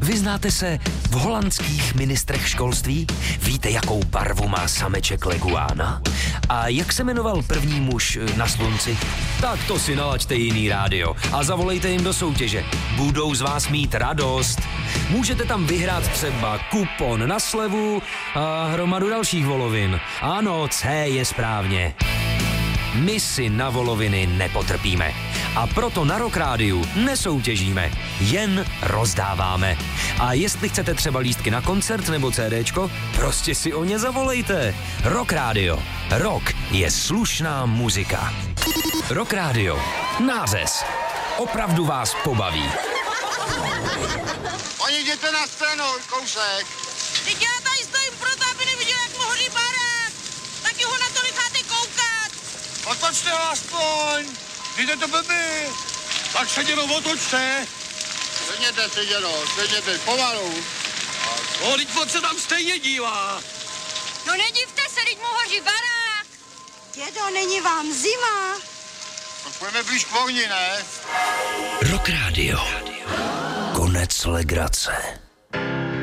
Vyznáte se v holandských ministrech školství? Víte, jakou barvu má sameček leguána? A jak se jmenoval první muž na slunci? Tak to si nalaďte jiný rádio a zavolejte jim do soutěže. Budou z vás mít radost. Můžete tam vyhrát třeba kupon na slevu a hromadu dalších volovin. Ano, C je správně. My si na voloviny nepotrpíme. A proto na Rock Rádiu nesoutěžíme, jen rozdáváme. A jestli chcete třeba lístky na koncert nebo CDčko, prostě si o ně zavolejte. Rock Rádio. Rock je slušná muzika. Rock Rádio. Nářez. Opravdu vás pobaví. Oni jděte na scénu, kousek. Teď já tady stojím proto, aby neviděl, jak mu hoří barák. Taky ho na to necháte koukat. Otočte ho aspoň. Víte to blbý. Tak se dělo, otočte. Sedněte, pomalu. O, teď se tam stejně dívá. No nedivte se, teď mu hoří barák. Dědo, není vám zima? Tak pojďme blíž k ohni, ne? Rock Rádio. Konec legrace.